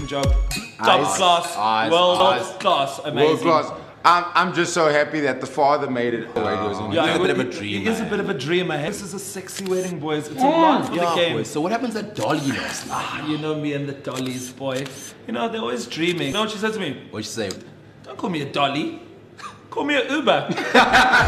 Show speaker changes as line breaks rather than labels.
amazing job. Top class, world class, amazing.
World class. I'm just so happy that the father made it.
Yeah,
a bit of a dream.
He is a bit of a dreamer. This is a sexy wedding, boys. It's a lot for the game.
Boys. So what happens at Dolly last night?
You know me and the dollies, boy. You know, they're always dreaming. You know what she said to me?
What'd you say?
Don't call me a dolly. Call me an Uber.